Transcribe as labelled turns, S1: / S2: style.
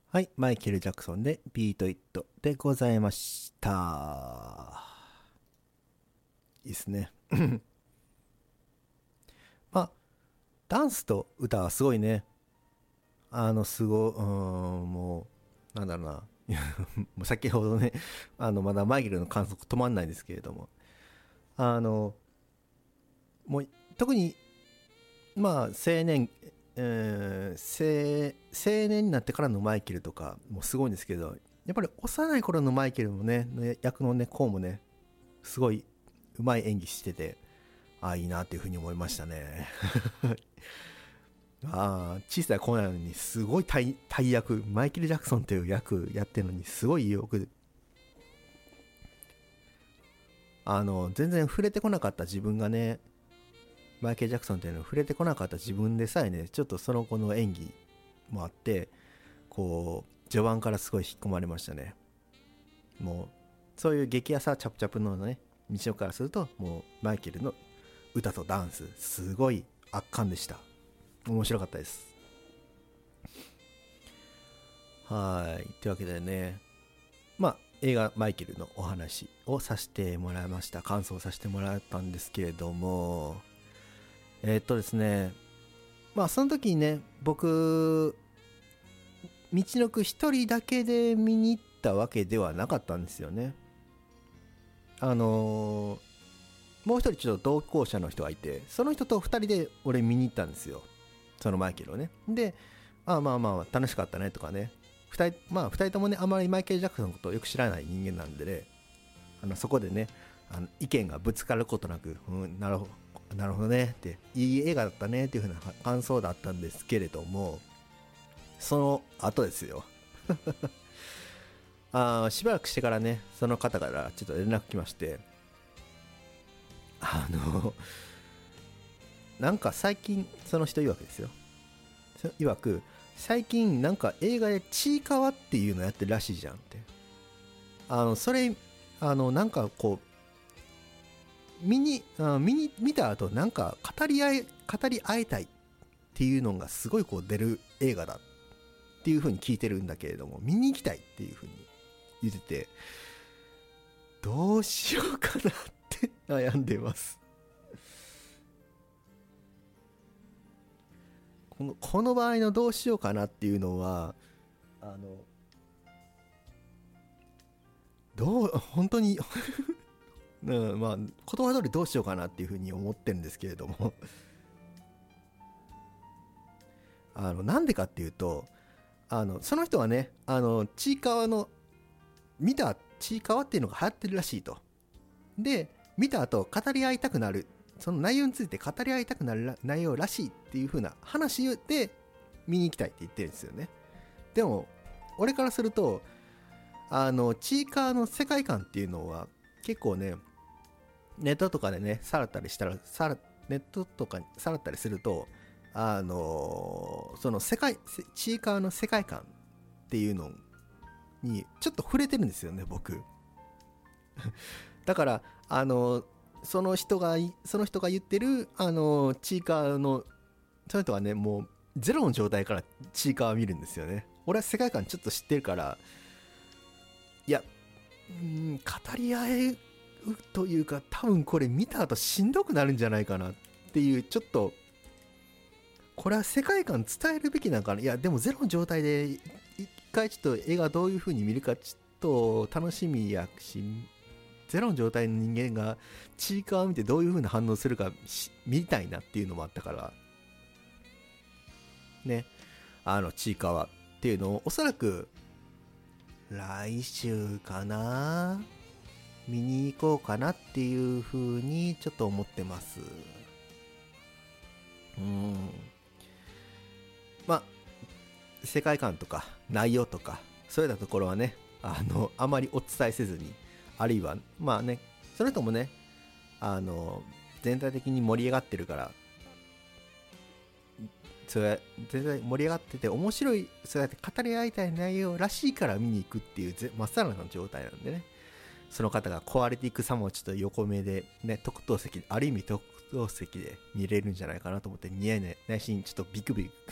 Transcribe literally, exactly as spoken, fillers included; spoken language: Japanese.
S1: はい、マイケル・ジャクソンでビート・イットでございました。いいですね。まあ、ダンスと歌はすごいね。あの、すごい、うーん、もう、なんだろうな。もう先ほどね、あの、まだマイケルの観測止まんないですけれども、あの、もう、特に、まあ、青年、えー、青青年になってからのマイケルとかもすごいんですけど、やっぱり幼い頃のマイケルもね、役のね、こうもね、すごいうまい演技してて、ああ、いいなっていうふうに思いましたね。ああ、小さい子なのにすごい大大役、マイケル・ジャクソンという役やってるのにすごいよく、あの、全然触れてこなかった自分がね、マイケル・ジャクソンっていうの触れてこなかった自分でさえね、ちょっとその子の演技もあって、こう、序盤からすごい引っ込まれましたね。もう、そういう激アサチャプチャプのね、道からすると、もうマイケルの歌とダンス、すごい圧巻でした。面白かったです。はい。というわけでね、まあ、映画マイケルのお話をさせてもらいました。感想させてもらったんですけれども、えーっとですね、まあ、その時にね、僕、道のく一人だけで見に行ったわけではなかったんですよね。あのーもう一人ちょっと同行者の人がいて、その人と二人で俺見に行ったんですよ。そのマイケルをね。で、ああまあまあ楽しかったねとかね。二人、まあ二人ともね、あまりマイケル・ジャクソンのことをよく知らない人間なんでね、あのそこでね、あの意見がぶつかることなく、うん、なるほど、なるほどねって、いい映画だったねっていう風な感想だったんですけれども、その後ですよ。あしばらくしてからね、その方からちょっと連絡来まして、あの、なんか最近、その人曰くですよ。曰く、最近なんか映画でちいかわっていうのやってるらしいじゃんって。あの、それ、あの、なんかこう、見に、あ見に、見た後、なんか語り合い、語り合いたいっていうのがすごいこう出る映画だっていう風に聞いてるんだけれども、見に行きたいっていう風に言ってて、どうしようかなって悩んでます。この、この場合のどうしようかなっていうのは、あの、どう、本当にうん、まあ、言葉通りどうしようかなっていうふうに思ってるんですけれどもあの、なんでかっていうと、あの、その人はね、あの、ちいかわの、見たちいかわっていうのが流行ってるらしいと。で、見た後、語り合いたくなる、その内容について語り合いたくなる内容らしいっていうふうな話で見に行きたいって言ってるんですよね。でも、俺からすると、あの、ちいかわの世界観っていうのは、結構ね、ネットとかでね、さらったりしたら、さら、ネットとかにさらったりすると、あのーその世界、ちいかわの世界観っていうのに、ちょっと触れてるんですよね、僕。だから、あのーその人が、その人が言ってる、あのーちいかわの、その人はね、もう、ゼロの状態からちいかわ見るんですよね。俺は世界観ちょっと知ってるから、いや、うん、語り合えというか、多分これ見た後しんどくなるんじゃないかなっていう、ちょっとこれは世界観伝えるべきなんかな。いやでもゼロの状態で一回ちょっと映画どういう風に見るかちょっと楽しみやし、ゼロの状態の人間がちいかわを見てどういう風な反応するか見たいなっていうのもあったからね。あのちいかわっていうのをおそらく来週かな、見に行こうかなっていう風にちょっと思ってます。うん。まあ、世界観とか内容とか、そういったところはね、あの、あまりお伝えせずに、あるいは、まあね、それともね、あの、全体的に盛り上がってるから、それ全体盛り上がってて面白い、そうやって語り合いたい内容らしいから見に行くっていうまっさらな状態なんでね、その方が壊れていく様をちょっと横目でね、特等席、ある意味特等席で見れるんじゃないかなと思って、ニヤニヤ内心ちょっとビクビク